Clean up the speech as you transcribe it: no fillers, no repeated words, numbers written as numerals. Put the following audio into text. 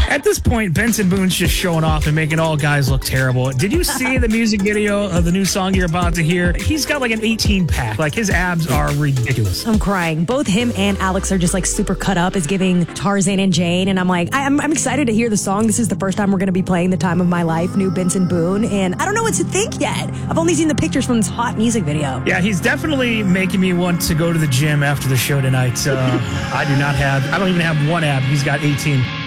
At this point, Benson Boone's just showing off and making all guys look terrible. Did you see the music video of the new song you're about to hear? He's got like an 18-pack. Like, his abs are ridiculous. I'm crying. Both him and Alex are just like super cut up as giving Tarzan and Jane. And I'm like, I'm excited to hear the song. This is the first time we're going to be playing The Time of My Life, new Benson Boone. And I don't know what to think yet. I've only seen the pictures from this hot music video. Yeah, he's definitely making me want to go to the gym after the show tonight. I don't even have one ab. He's got 18.